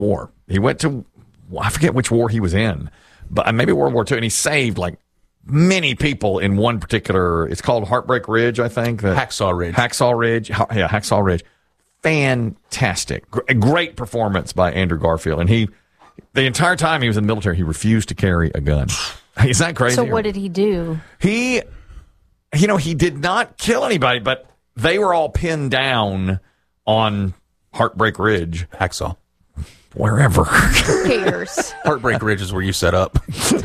war. He went to, I forget which war he was in, but maybe World War II, and he saved like many people in one particular, it's called Heartbreak Ridge, I think. Hacksaw Ridge. Hacksaw Ridge. Fantastic. Great performance by Andrew Garfield. And the entire time he was in the military, he refused to carry a gun. Is that crazy? So what did he do? He did not kill anybody, but they were all pinned down on Heartbreak Ridge. Hacksaw. Wherever. Who cares? Heartbreak Ridge is where you set up.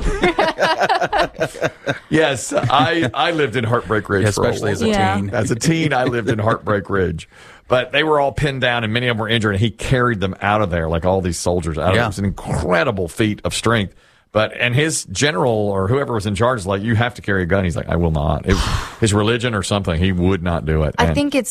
Yes, I lived in Heartbreak Ridge especially as a teen. As a teen, I lived in Heartbreak Ridge. But they were all pinned down, and many of them were injured, and he carried them out of there, like all these soldiers out of there. It was an incredible feat of strength. And his general or whoever was in charge is like, you have to carry a gun. He's like, I will not. His religion or something, he would not do it. I think it's,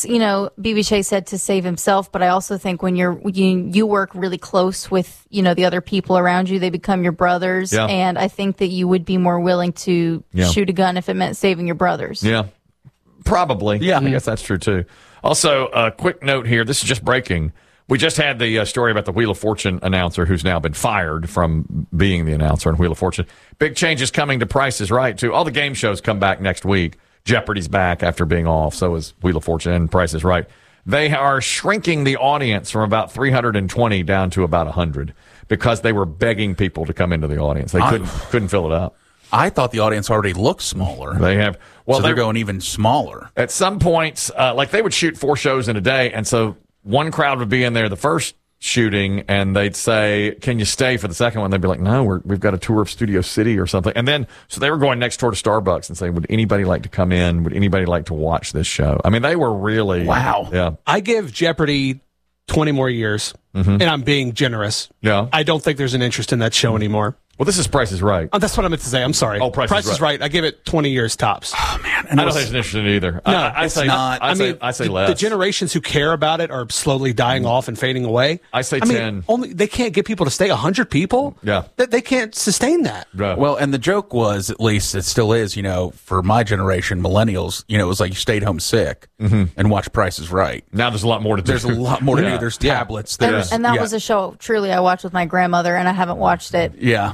BB said to save himself, but I also think when you work really close with, the other people around you, they become your brothers. Yeah. And I think that you would be more willing to shoot a gun if it meant saving your brothers. Yeah, probably. Yeah. I guess that's true too. Also, a quick note here. This is just breaking. We just had the story about the Wheel of Fortune announcer who's now been fired from being the announcer on Wheel of Fortune. Big changes coming to Price is Right, too. All the game shows come back next week. Jeopardy's back after being off. So is Wheel of Fortune and Price is Right. They are shrinking the audience from about 320 down to about 100 because they were begging people to come into the audience. They couldn't fill it up. I thought the audience already looked smaller. They have. Well, so they're going even smaller. At some points, like they would shoot 4 shows in a day, and so one crowd would be in there the first shooting, and they'd say, can you stay for the second one? They'd be like, no, we've got a tour of Studio City or something. And then, so they were going next door to Starbucks and saying, would anybody like to come in? Would anybody like to watch this show? I mean, they were really. Wow. Yeah. I give Jeopardy 20 more years, and I'm being generous. Yeah. I don't think there's an interest in that show anymore. Well, this is Price is Right. Oh, that's what I meant to say. I'm sorry. Oh, Price is Right. I give it 20 years tops. Oh, man. I don't think it's interesting either. No, I it's say not. I say less. The generations who care about it are slowly dying off and fading away. I say 10. They can't get people to stay 100 people. Yeah. They can't sustain that. Well, and the joke was, at least it still is, for my generation, millennials, it was like you stayed home sick and watched Price is Right. Now there's a lot more to do. There's a lot more to do. There's tablets. There's, And that was a show, truly, I watched with my grandmother, and I haven't watched it. Yeah.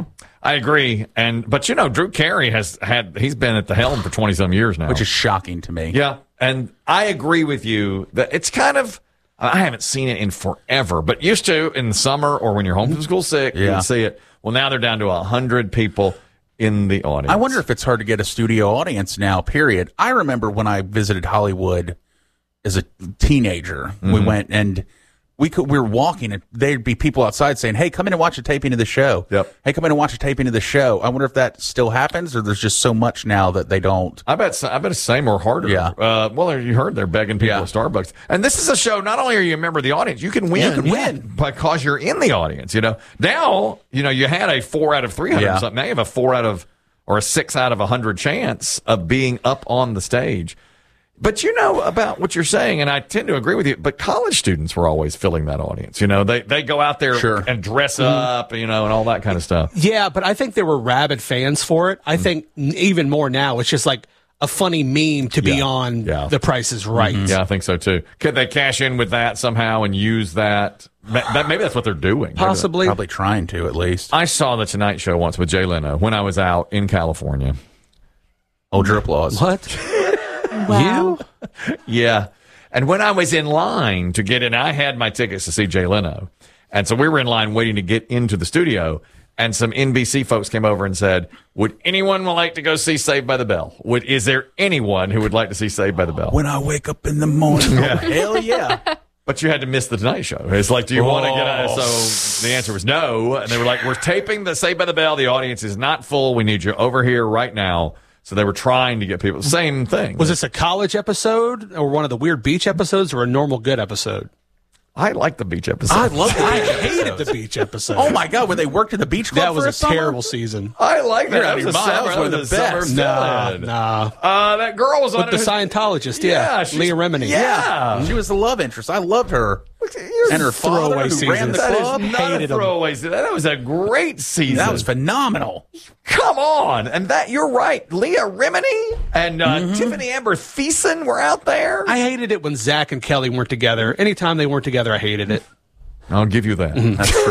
I agree. But Drew Carey he's been at the helm for 20-some years now. Which is shocking to me. Yeah. And I agree with you that it's kind of, I haven't seen it in forever, but used to in the summer or when you're home from school sick, you can see it. Well, now they're down to 100 people in the audience. I wonder if it's hard to get a studio audience now, period. I remember when I visited Hollywood as a teenager, we went and we were walking and there'd be people outside saying, hey, come in and watch a taping of the show. Yep. Hey, come in and watch a taping of the show. I wonder if that still happens or there's just so much now that they don't. I bet it's the same or harder. Yeah. Well, you heard they're begging people at Starbucks. And this is a show, not only are you a member of the audience, you can win. Because you're in the audience, Now, you had a 4 out of 300 or something. Now you have a 4 out of, or a 6 out of 100 chance of being up on the stage. But about what you're saying, and I tend to agree with you, but college students were always filling that audience. They go out there and dress up, and all that kind of stuff. Yeah, but I think there were rabid fans for it. I think even more now, it's just like a funny meme to be on The Price is Right. Yeah, I think so too. Could they cash in with that somehow and use that? Maybe that's what they're doing. Possibly. Probably trying to, at least. I saw The Tonight Show once with Jay Leno when I was out in California. Hold your applause. What? Wow. You? Yeah. And when I was in line to get in, I had my tickets to see Jay Leno. And so we were in line waiting to get into the studio. And some NBC folks came over and said, would anyone like to go see Saved by the Bell? Is there anyone who would like to see Saved by the Bell? When I wake up in the morning. Hell yeah. But you had to miss the Tonight Show. It's like, do you want to get out? So the answer was no. And they were like, we're taping the Saved by the Bell. The audience is not full. We need you over here right now. So they were trying to get people. Same thing. Was this a college episode or one of the weird beach episodes or a normal good episode? I like the beach episode. I love the I beach hated episodes. the beach episode. Oh my God, when they worked at the beach club that was for a summer? terrible season. I like that. You're That out was of a your mind. summer. That was one of the best. Nah. That girl was on With the Scientologist, Leah Remini. Yeah. She was the love interest. I loved her. And her Throwaway father who ran the seasons. That club. is not a Hated 'em. throwaway season. That was a great season. That was phenomenal. Come on. And you're right. Leah Remini and Tiffany Amber Thiessen were out there. I hated it when Zach and Kelly weren't together. Anytime they weren't together, I hated it. I'll give you that. That's true.